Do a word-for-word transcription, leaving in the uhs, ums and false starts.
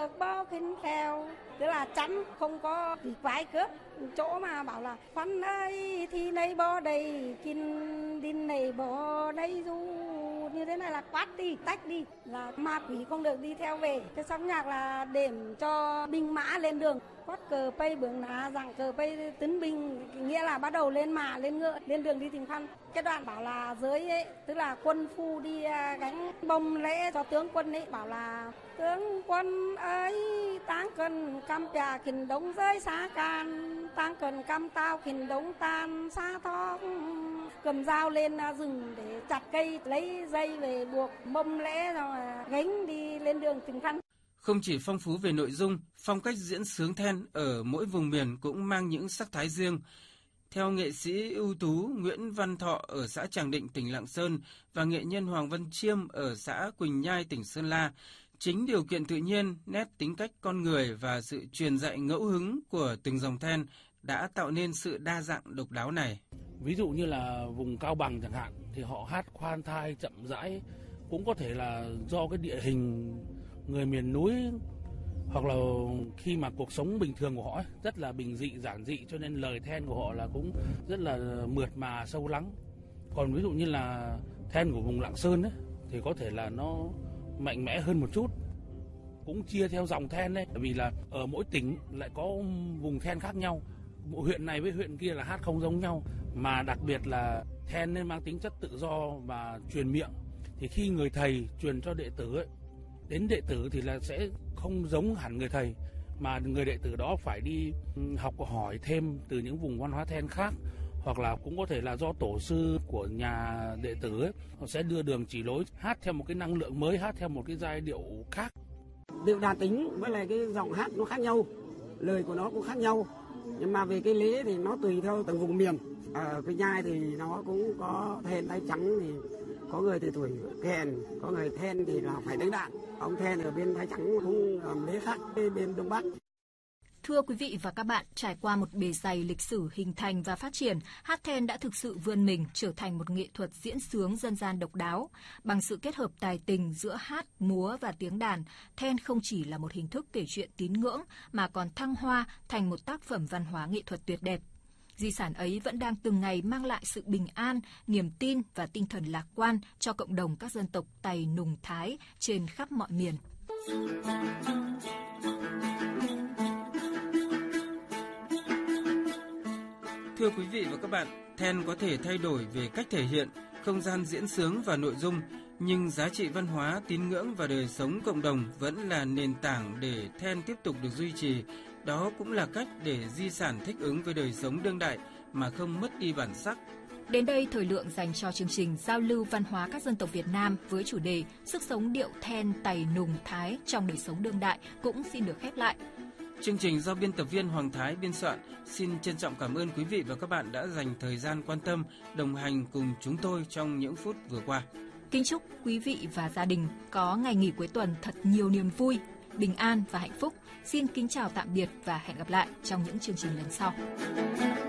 cờ bao khinh kheo, tức là chắn không có bị quái cướp. Chỗ mà bảo là khoan ơi thì này bò đầy, kin đinh này bò đây du, như thế này là quát đi, tách đi, là ma quỷ không được đi theo về. Cái sóc nhạc là điểm cho binh mã lên đường, quát cờ pây bướng ná, rằng cờ pây tấn binh, nghĩa là bắt đầu lên mã, lên ngựa, lên đường đi tìm khăn. Cái đoạn bảo là giới ấy, tức là quân phu đi gánh bông lễ cho tướng quân ấy, bảo là tướng quân ấy táng cần cam trà khinh đống rơi xa can, táng cần cam tao khinh đống tan xa thóc, cầm dao lên rừng để chặt cây, lấy dây về buộc mâm lễ rồi gánh đi lên đường tìm khăn. Không chỉ phong phú về nội dung, phong cách diễn xướng then ở mỗi vùng miền cũng mang những sắc thái riêng. Theo nghệ sĩ ưu tú Nguyễn Văn Thọ ở xã Tràng Định, tỉnh Lạng Sơn và nghệ nhân Hoàng Văn Chiêm ở xã Quỳnh Nhai, tỉnh Sơn La, chính điều kiện tự nhiên, nét tính cách con người và sự truyền dạy ngẫu hứng của từng dòng then đã tạo nên sự đa dạng độc đáo này. Ví dụ như là vùng Cao Bằng chẳng hạn, thì họ hát khoan thai chậm rãi, cũng có thể là do cái địa hình người miền núi, hoặc là khi mà cuộc sống bình thường của họ ấy, rất là bình dị, giản dị, cho nên lời then của họ là cũng rất là mượt mà, sâu lắng. Còn ví dụ như là then của vùng Lạng Sơn ấy, thì có thể là nó mạnh mẽ hơn một chút, cũng chia theo dòng then đấy, bởi vì là ở mỗi tỉnh lại có vùng then khác nhau, huyện này với huyện kia là hát không giống nhau, mà đặc biệt là then nên mang tính chất tự do và truyền miệng. Thì khi người thầy truyền cho đệ tử ấy, đến đệ tử thì là sẽ không giống hẳn người thầy, mà người đệ tử đó phải đi học hỏi thêm từ những vùng văn hóa then khác, hoặc là cũng có thể là do tổ sư của nhà đệ tử ấy, họ sẽ đưa đường chỉ lối, hát theo một cái năng lượng mới, hát theo một cái giai điệu khác. Điệu đàn tính với lại cái giọng hát nó khác nhau, lời của nó cũng khác nhau, nhưng mà về cái lễ thì nó tùy theo từng vùng miền. Ở Quỳnh Nhai thì nó cũng có then tay trắng, thì có người thì tuổi kèn, có người then thì là phải đánh đàn. Ông then ở bên tay trắng cũng làm lễ khác bên Đông Bắc. Thưa quý vị và các bạn, trải qua một bề dày lịch sử hình thành và phát triển, hát then đã thực sự vươn mình trở thành một nghệ thuật diễn xướng dân gian độc đáo. Bằng sự kết hợp tài tình giữa hát, múa và tiếng đàn, then không chỉ là một hình thức kể chuyện tín ngưỡng mà còn thăng hoa thành một tác phẩm văn hóa nghệ thuật tuyệt đẹp. Di sản ấy vẫn đang từng ngày mang lại sự bình an, niềm tin và tinh thần lạc quan cho cộng đồng các dân tộc Tày, Nùng, Thái trên khắp mọi miền. Thưa quý vị và các bạn, then có thể thay đổi về cách thể hiện, không gian diễn xướng và nội dung, nhưng giá trị văn hóa, tín ngưỡng và đời sống cộng đồng vẫn là nền tảng để then tiếp tục được duy trì. Đó cũng là cách để di sản thích ứng với đời sống đương đại mà không mất đi bản sắc. Đến đây, thời lượng dành cho chương trình Giao lưu văn hóa các dân tộc Việt Nam với chủ đề Sức sống điệu then Tày, Nùng, Thái trong đời sống đương đại cũng xin được khép lại. Chương trình do biên tập viên Hoàng Thái biên soạn. Xin trân trọng cảm ơn quý vị và các bạn đã dành thời gian quan tâm, đồng hành cùng chúng tôi trong những phút vừa qua. Kính chúc quý vị và gia đình có ngày nghỉ cuối tuần thật nhiều niềm vui, bình an và hạnh phúc. Xin kính chào tạm biệt và hẹn gặp lại trong những chương trình lần sau.